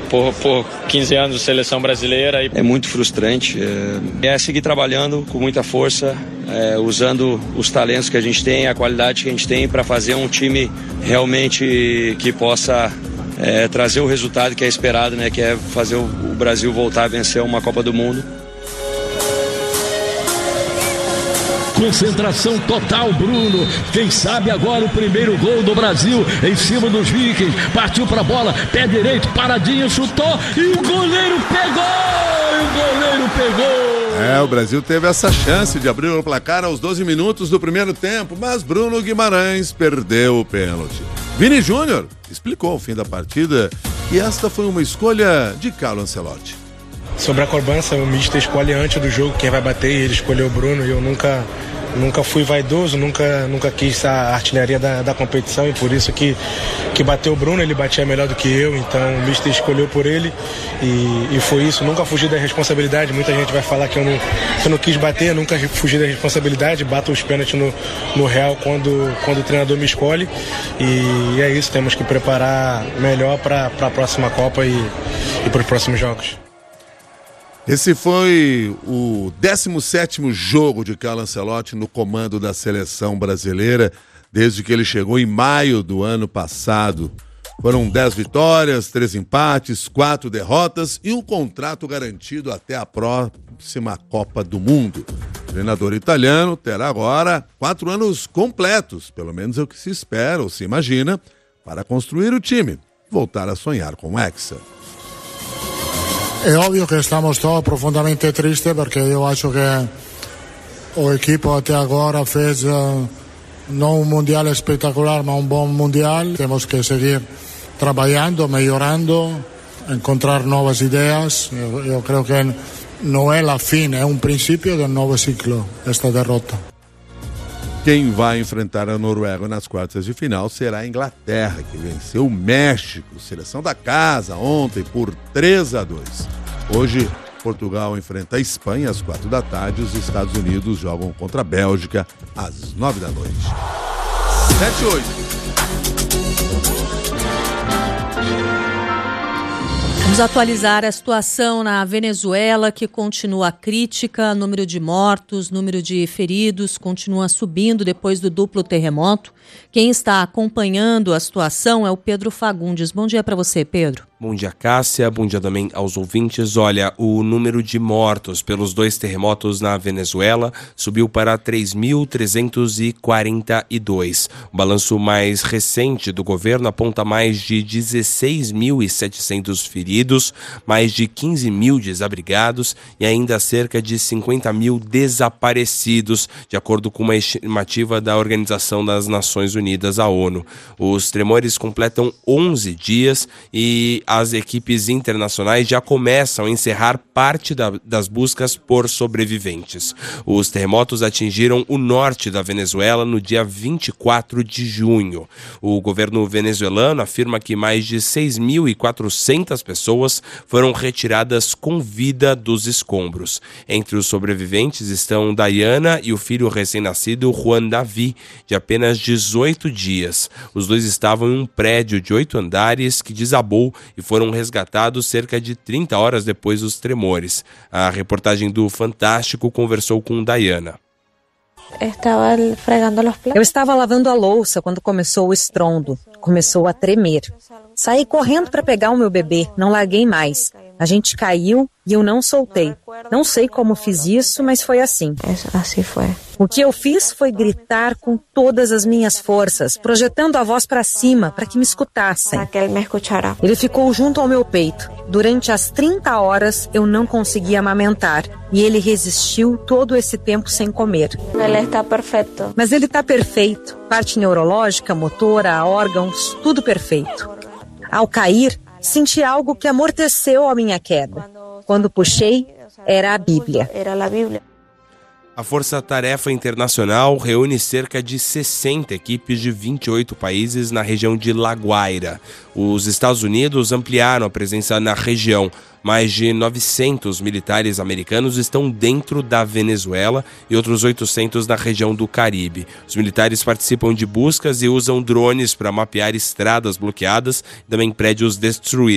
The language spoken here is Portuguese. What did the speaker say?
por 15 anos de seleção brasileira. É muito frustrante. É seguir trabalhando com muita força, usando os talentos que a gente tem, a qualidade que a gente tem para fazer um time realmente que possa trazer o resultado que é esperado, né? Que é fazer o Brasil voltar a vencer uma Copa do Mundo. Concentração total, Bruno. Quem sabe agora o primeiro gol do Brasil em cima dos Vikings. Partiu pra bola, pé direito, paradinho, chutou e o goleiro pegou! O Brasil teve essa chance de abrir o placar aos 12 minutos do primeiro tempo, mas Bruno Guimarães perdeu o pênalti. Vini Júnior explicou o fim da partida e esta foi uma escolha de Carlo Ancelotti. Sobre a cobrança, o mister escolhe antes do jogo quem vai bater, e ele escolheu o Bruno, e eu nunca fui vaidoso, nunca quis a artilharia da competição, e por isso que bateu o Bruno. Ele batia melhor do que eu, então o mister escolheu por ele, e foi isso. Nunca fugi da responsabilidade. Muita gente vai falar que eu não quis bater, nunca fugi da responsabilidade, bato os pênaltis no Real quando o treinador me escolhe, e é isso, temos que preparar melhor para a próxima Copa e para os próximos jogos. Esse foi o 17º jogo de Carlo Ancelotti no comando da seleção brasileira, desde que ele chegou em maio do ano passado. Foram 10 vitórias, 3 empates, 4 derrotas e um contrato garantido até a próxima Copa do Mundo. O treinador italiano terá agora 4 anos completos, pelo menos é o que se espera ou se imagina, para construir o time, voltar a sonhar com o Hexa. È ovvio che stiamo profondamente tristes perché io acho che o equipo até agora fez não mundial espetacular, mas bom mundial. Temos que seguir trabalhando, melhorando, encontrar novas ideias. Eu creio que não é a fim, é princípio de novo ciclo esta derrota. Quem vai enfrentar a Noruega nas quartas de final será a Inglaterra, que venceu o México, seleção da casa, ontem por 3-2. Hoje, Portugal enfrenta a Espanha às 4 da tarde. Os Estados Unidos jogam contra a Bélgica às 9 da noite. 7-8. Vamos atualizar a situação na Venezuela, que continua crítica. Número de mortos, número de feridos continua subindo depois do duplo terremoto. Quem está acompanhando a situação é o Pedro Fagundes. Bom dia para você, Pedro. Bom dia, Cássia. Bom dia também aos ouvintes. Olha, o número de mortos pelos 2 terremotos na Venezuela subiu para 3.342. O balanço mais recente do governo aponta mais de 16.700 feridos, mais de 15 mil desabrigados e ainda cerca de 50 mil desaparecidos, de acordo com uma estimativa da Organização das Nações Unidas, a ONU. Os tremores completam 11 dias e as equipes internacionais já começam a encerrar parte das buscas por sobreviventes. Os terremotos atingiram o norte da Venezuela no dia 24 de junho. O governo venezuelano afirma que mais de 6.400 pessoas foram retiradas com vida dos escombros. Entre os sobreviventes estão Diana e o filho recém-nascido Juan Davi, de apenas 18 dias. Os dois estavam em um prédio de 8 andares que desabou e foram resgatados cerca de 30 horas depois dos tremores. A reportagem do Fantástico conversou com Diana. Eu estava lavando a louça quando começou o estrondo. Começou a tremer. Saí correndo para pegar o meu bebê, não larguei mais. A gente caiu e eu não soltei. Não sei como fiz isso, mas foi assim. Assim foi. O que eu fiz foi gritar com todas as minhas forças, projetando a voz para cima, para que me escutassem. Ele ficou junto ao meu peito. Durante as 30 horas, eu não conseguia amamentar. E ele resistiu todo esse tempo sem comer. Ele está perfeito. Mas ele está perfeito. Parte neurológica, motora, órgãos, tudo perfeito. Ao cair, senti algo que amorteceu a minha queda. Quando puxei, era a Bíblia. A Força Tarefa Internacional reúne cerca de 60 equipes de 28 países na região de La Guaira. Os Estados Unidos ampliaram a presença na região. Mais de 900 militares americanos estão dentro da Venezuela e outros 800 na região do Caribe. Os militares participam de buscas e usam drones para mapear estradas bloqueadas e também prédios destruídos.